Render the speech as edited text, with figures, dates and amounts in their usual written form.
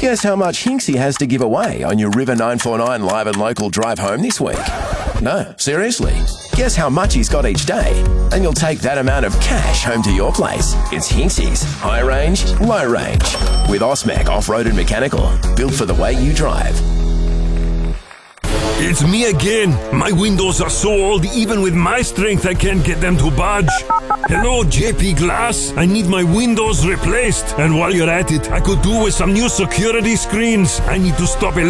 Guess how much Hinksy has to give away on your River 949 live and local drive home this week? No, seriously. Guess how much he's got each day, and you'll take that amount of cash home to your place. It's Hinksy's High Range, Low Range. With Osmec Off-Road and Mechanical, built for the way you drive. It's me again. My windows are so old, even with my strength, I can't get them to budge. Hello, JP Glass. I need my windows replaced. And while you're at it, I could do with some new security screens. I need to stop